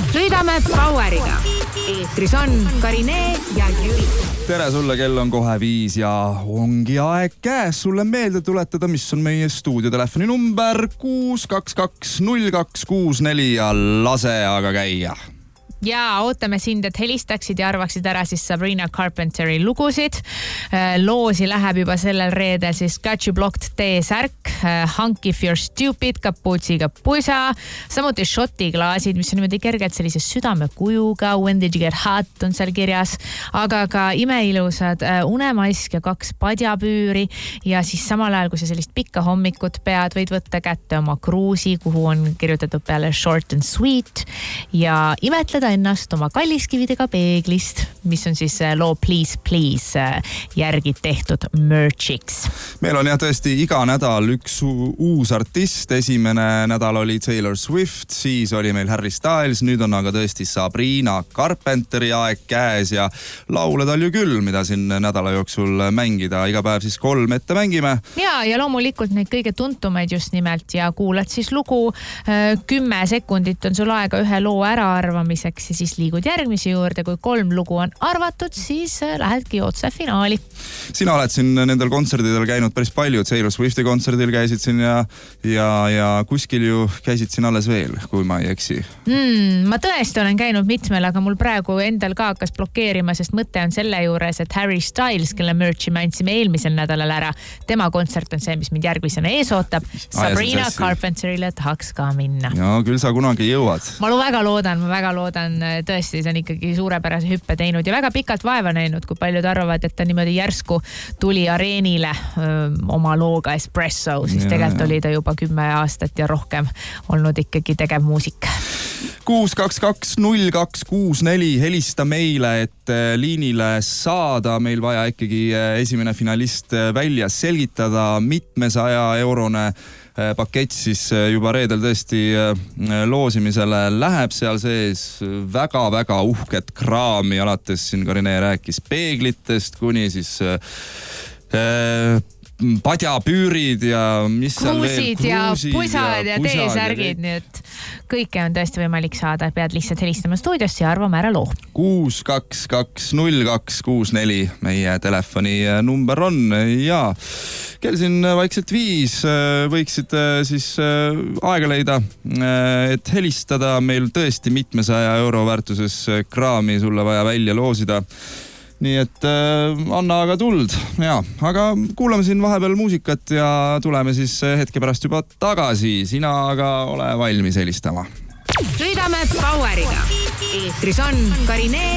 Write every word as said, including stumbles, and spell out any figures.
Sõidame Poweriga. Eetris on Karine ja Jüri. Tere sulle, kell on kohe viis ja ongi aeg käes sulle meelde tuletada, mis on meie stuudiotelefoni number kuus kaks kaks null kaks kuus neli ja lase aga käia. Ja ootame sind, et helistaksid ja arvaksid ära siis Sabrina Carpenteri lugusid. Loosi läheb juba sellel reedel siis Got You Blocked T-särk, Hunk If You're Stupid, kapuutsiga pusa, samuti šotiklaasid, mis on niimoodi kergelt sellise südamekujuga, When Did You Get Hot on seal kirjas, aga ka imeilusad unemaisk ja kaks padjapüüri ja siis samal ajal, kui sa sellist pikka hommikut pead, võid võtta kätte oma kruusi, kuhu on kirjutatud peale short and sweet ja imetleda ennast oma kalliskividega peeglist, mis on siis loo Please Please järgi tehtud merchiks. Meil on jah tõesti iga nädal üks uus artist. Esimene nädal oli Taylor Swift, siis oli meil Harry Styles, nüüd on aga tõesti Sabrina Carpenteri aeg käes ja laule tal ju küll, mida siin nädala jooksul mängida. Iga päev siis kolm ette mängime. Ja, ja loomulikult neid kõige tuntumaid just nimelt ja kuulad siis lugu. Kümme sekundit on sul aega ühe loo äraarvamiseks ja siis liigud järgmise juurde. Kui kolm lugu on arvatud, siis lähedki otse finaali. Sina oled siin nendel kontserdidel käinud päris palju. Taylor Swifti kontserdil käisid siin ja, ja, ja kuskil ju käisid siin alles veel, kui ma ei eksi. Mm, ma tõesti olen käinud mitmel, aga mul praegu endal ka hakkas blokeerima, sest mõte on selle juures, et Harry Styles, kelle merchi me andsime eelmisel nädalal ära, tema kontsert on see, mis mind järgmisena ees ootab. Sabrina Carpenterile tahaks ka minna. Ja küll sa kunagi jõuad. Ma väga loodan, ma väga loodan. Tõesti, see on ikkagi suurepärase hüppe teinud ja väga pikalt vaeva näinud, kui paljud arvavad, et ta niimoodi järsku tuli areenile öö, oma looga Espresso, siis ja, tegelikult ja. Oli ta juba kümme aastat ja rohkem olnud ikkagi tegevmuusik. kuus kaks kaks null kaks kuus neli, helista meile, et liinile saada. Meil vaja ikkagi esimene finalist välja selgitada. Mitmesaja eurone pakett siis juba reedel tõesti loosimisele läheb. Seal sees väga-väga uhket kraami, alates siin Karine rääkis peeglitest kuni siis äh, padjapüürid ja mis seal veel? Kruusid ja pusad ja, ja T-särgid, nii et kõike on tõesti võimalik saada. Pead lihtsalt helistama stuudiosse ja arvama ära loo. kuus kaks kaks null kaks kuus neli meie telefoni number on ja kell siin vaikselt viis võiksid siis aega leida, et helistada. Meil tõesti mitmesaja euro väärtuses kraami sulle vaja välja loosida. Nii et äh, anna aga tuld. Ja, aga kuulame siin vahepeal muusikat ja tuleme siis hetke pärast juba tagasi. Sina aga ole valmis helistama. Sõidame Poweriga. Eetris on Karine